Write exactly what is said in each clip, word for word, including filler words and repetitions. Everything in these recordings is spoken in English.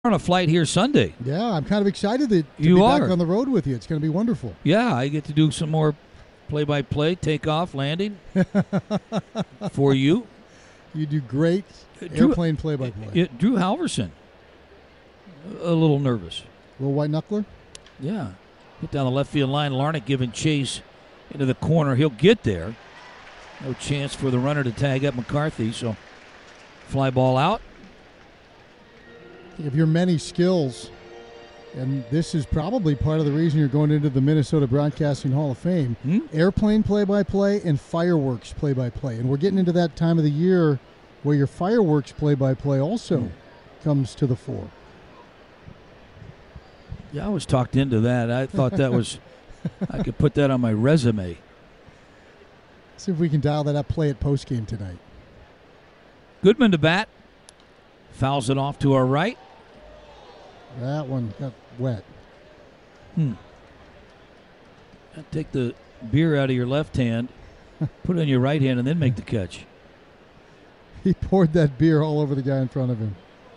on a flight here Sunday. Yeah, I'm kind of excited that to You be are. back on the road with you. It's going to be wonderful. Yeah, I get to do some more play-by-play, takeoff, landing for you. You do great Drew- airplane play-by-play. Yeah, Drew Halverson, a little nervous. Little white knuckler? Yeah. Hit down the left field line. Larnach giving chase into the corner. He'll get there. No chance for the runner to tag up McCarthy, so fly ball out. Of your many skills, and this is probably part of the reason you're going into the Minnesota Broadcasting Hall of Fame, Hmm? airplane play-by-play and fireworks play-by-play. And we're getting into that time of the year where your fireworks play-by-play also Hmm. comes to the fore. Yeah, I was talked into that. I thought that was, I could put that on my resume. See if we can dial that up, play it post-game tonight. Goodman to bat. Fouls it off to our right. That one got wet. Hmm. Take the beer out of your left hand, put it in your right hand, and then make the catch. He poured that beer all over the guy in front of him.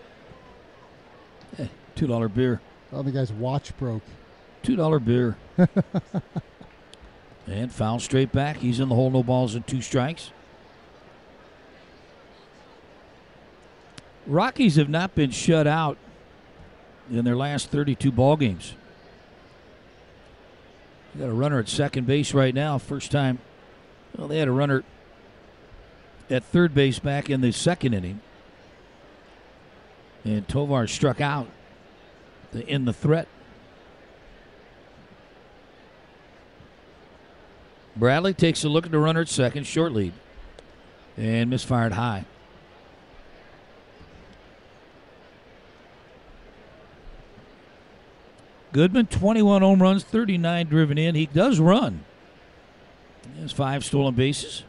Eh, two dollar beer. Oh, the guy's watch broke. Two dollar beer. And foul straight back. He's in the hole. No balls and two strikes. Rockies have not been shut out in their last thirty-two ball games. They got a runner at second base right now. First time. Well, they had a runner at third base back in the second inning. And Tovar struck out to end the threat. Bradley takes a look at the runner at second. Short lead. And misfired high. Goodman, twenty-one home runs, thirty-nine driven in. He does run. He has five stolen bases.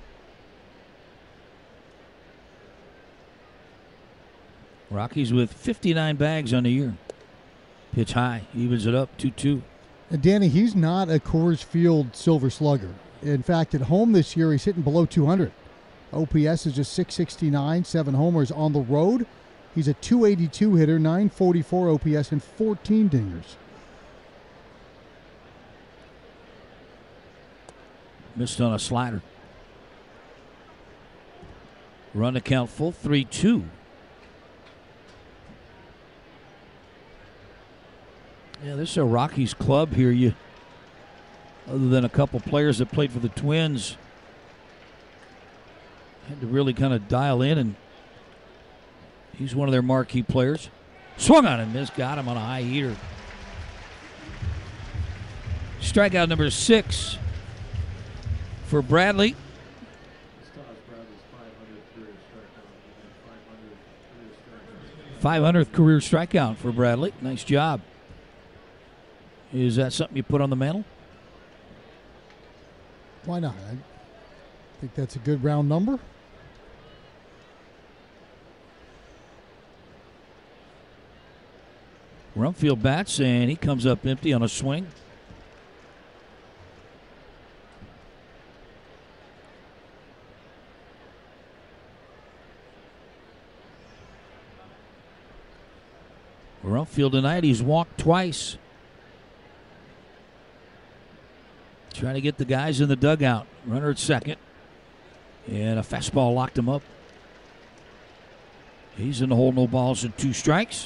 Rockies with fifty-nine bags on the year. Pitch high, evens it up, two two. And Danny, he's not a Coors Field silver slugger. In fact, at home this year, he's hitting below two hundred. O P S is just six sixty-nine, seven homers. On the road, he's a two eighty-two hitter, nine forty-four O P S, and fourteen dingers. Missed on a slider. Run to count full, three two. Yeah, this is a Rockies club here. You, other than a couple players that played for the Twins, had to really kind of dial in, and he's one of their marquee players. Swung on and missed, got him on a high heater. Strikeout number six for Bradley. five hundredth career strikeout for Bradley. Nice job. Is that something you put on the mantle? Why not? I think that's a good round number. Rumfield bats, and he comes up empty on a swing. Rumfield tonight, he's walked twice. Trying to get the guys in the dugout. Runner at second. And a fastball locked him up. He's in the hole, no balls and two strikes.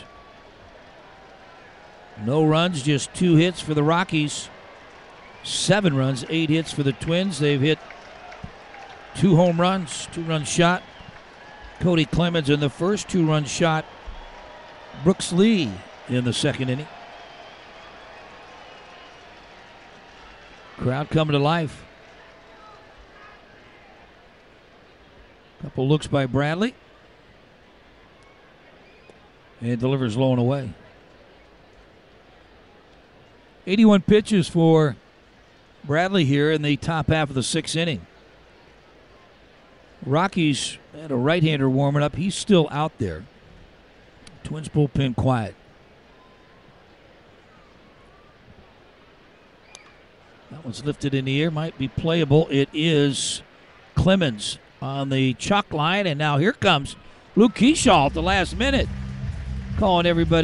No runs, just two hits for the Rockies. Seven runs, eight hits for the Twins. They've hit two home runs, two-run shot. Cody Clemens in the first, two-run shot. Brooks Lee in the second inning. Crowd coming to life. Couple looks by Bradley. And delivers low and away. eighty-one pitches for Bradley here in the top half of the sixth inning. Rockies had a right-hander warming up. He's still out there. Twins bullpen quiet. That one's lifted in the air, might be playable. It is Clemens on the chalk line, and now here comes Luke Kershaw at the last minute. calling everybody.